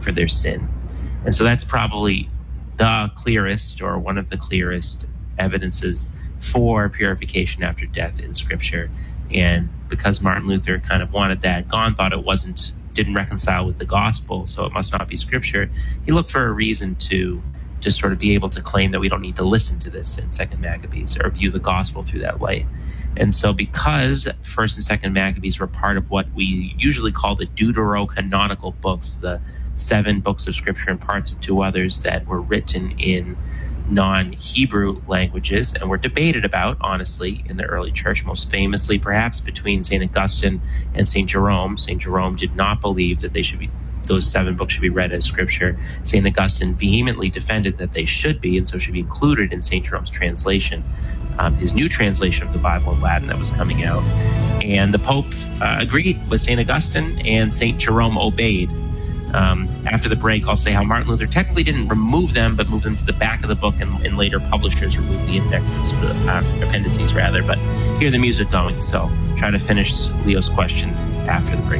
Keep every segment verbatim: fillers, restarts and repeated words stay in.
for their sin. And so that's probably the clearest, or one of the clearest evidences for purification after death in Scripture. And because Martin Luther kind of wanted that gone, thought it wasn't, didn't reconcile with the gospel, so it must not be Scripture, he looked for a reason to just sort of be able to claim that we don't need to listen to this in Second Maccabees or view the gospel through that light. And so because First and Second Maccabees were part of what we usually call the deuterocanonical books, the seven books of Scripture and parts of two others that were written in non-Hebrew languages and were debated about, honestly, in the early church, most famously perhaps between Saint Augustine and Saint Jerome. Saint Jerome did not believe that they should be those seven books should be read as Scripture. Saint Augustine vehemently defended that they should be, and so should be included in Saint Jerome's translation, um, his new translation of the Bible in Latin that was coming out. And the Pope uh, agreed with Saint Augustine, and Saint Jerome obeyed. Um, after the break, I'll say how Martin Luther technically didn't remove them, but moved them to the back of the book, and, and later publishers removed the indexes, uh, appendices rather. But hear the music going, so try to finish Leo's question after the break.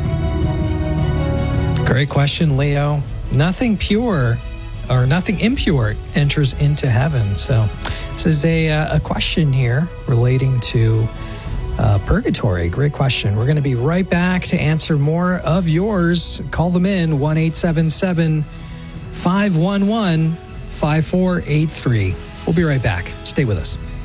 Great question, Leo. Nothing pure or nothing impure enters into heaven. So this is a, uh, a question here relating to uh, purgatory. Great question. We're going to be right back to answer more of yours. Call them in, one eight seven seven, five one one, five four eight three. We'll be right back. Stay with us.